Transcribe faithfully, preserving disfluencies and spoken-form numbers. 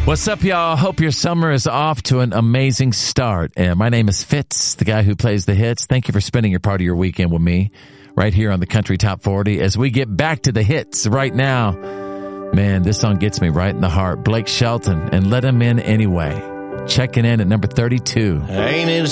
What's up, y'all? Hope your summer is off to an amazing start. And my name is Fitz, the guy who plays the hits. Thank you for spending your part of your weekend with me right here on the Country Top forty as we get back to the hits right now. Man, this song gets me right in the heart. Blake Shelton and Let Him In Anyway. Checking in at number thirty-two. Ain't it